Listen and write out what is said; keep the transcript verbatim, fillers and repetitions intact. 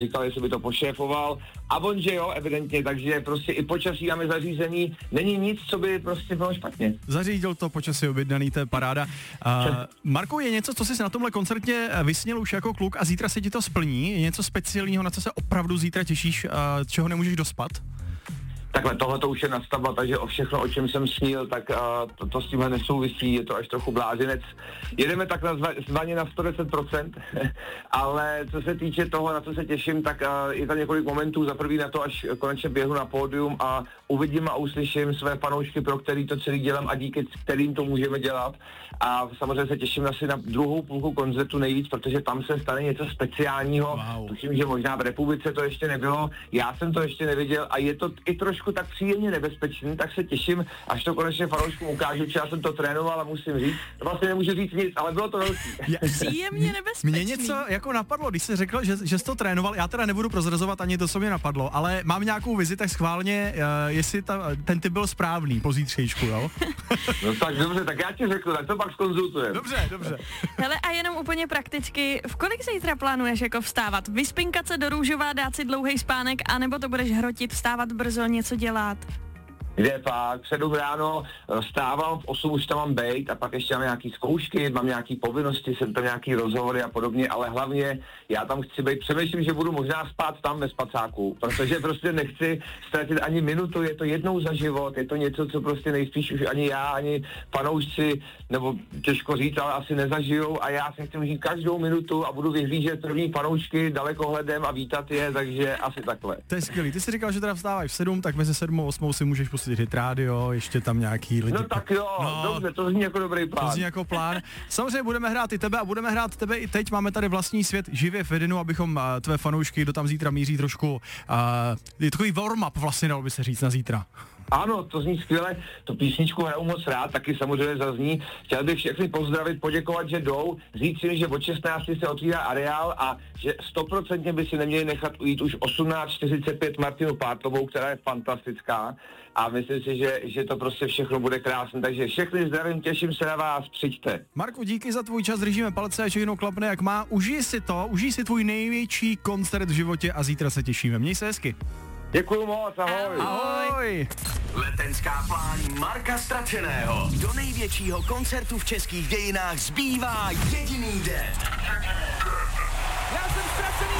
říkal, jestli by to pošéfoval a on, že jo, evidentně, takže prostě i počasí máme zařízení, není nic, co by prostě bylo špatně. Zařídil to, počasí objednaný, to je paráda. Uh, Marku, je něco, co jsi na tomhle koncertě vysněl už jako kluk a zítra se ti to splní? Je něco speciálního, na co se opravdu zítra těšíš, uh, čeho nemůžeš dospat? Takhle, tohle to už je nastavba, takže o všechno, o čem jsem snil, tak uh, to, to s tímhle nesouvisí, je to až trochu blázinec. Jedeme tak na zvaně na sto deset procent, ale co se týče toho, na co se těším, tak uh, je tam několik momentů, za prvý na to, až konečně běhu na pódium a uvidím a uslyším své fanoušky, pro který to celý dělám a díky kterým to můžeme dělat. A samozřejmě se těším asi na druhou půlku koncertu nejvíc, protože tam se stane něco speciálního. Wow. Tuším, že možná v republice to ještě nebylo, já jsem to ještě neviděl a je to i trošku tak příjemně nebezpečný, tak se těším, až to konečně fanouškům ukážu, že já jsem to trénoval a musím říct, vlastně nemůžu říct nic, ale bylo to velký. Příjemně nebezpečný. Mně něco jako napadlo, když jsi řekl, že, že jsi to trénoval, já teda nebudu prozrazovat ani to, co mě napadlo, ale mám nějakou vizi, tak schválně, uh, jestli ta, ten typ byl správný po zítřejšku, jo? No tak dobře, tak já ti řeknu, tak to pak zkonzultujeme. Dobře, dobře. Hele, a jenom úplně prakticky, v kolik zítra plánuješ jako vstávat? Vyspinkat se do růžová, dát si dlouhý spánek, anebo to budeš hrotit, vstávat brzo, něco dělat? Kde fakt, sedm ráno, vstávám, v osm už tam mám bejt a pak ještě mám nějaký zkoušky, mám nějaký povinnosti, jsem tam nějaký rozhovory a podobně, ale hlavně já tam chci být, přemýšlím, že budu možná spát tam ve spacáku, protože prostě nechci ztratit ani minutu, je to jednou za život, je to něco, co prostě nejspíš už ani já, ani fanoušci, nebo těžko říct, ale asi nezažijou a já si chci užít každou minutu a budu vyhlížet první fanoušky dalekohledem a vítat je, takže asi takhle. To je skvělý, ty jsi říkal, že teda vstáváš v sedm, tak mezi sedm a osmou si můžeš pustit hit rádio, ještě tam nějaký lidi. No tak jo, no, dobře, to zní jako dobrý plán. To zní jako plán. Samozřejmě budeme hrát i tebe a budeme hrát tebe i teď. Máme tady vlastní svět živě v Edinu, abychom uh, tvé fanoušky, kdo tam zítra míří trošku, uh, je takový warm-up vlastně, dalo by se říct na zítra. Ano, to zní skvěle, tu písničku hraju moc rád, taky samozřejmě zazní. Chtěl bych všechny pozdravit, poděkovat, že jdou, říct si, že od šestnácti se otvírá areál a že stoprocentně by si neměli nechat ujít už osmnáct čtyřicet pět Martinu Pártovou, která je fantastická a myslím si, že, že to prostě všechno bude krásné, takže všechny zdravím, těším se na vás, přijďte. Marku, díky za tvůj čas, držíme palce a všechno klapne jak má, užij si to, užij si tvůj největší koncert v životě a zítra se těšíme, měj se hezky. Děkuju moc, ahoj. Ahoj. Letenská plání Marka Stračeného. Do největšího koncertu v českých dějinách zbývá jediný den. Já jsem Stračený.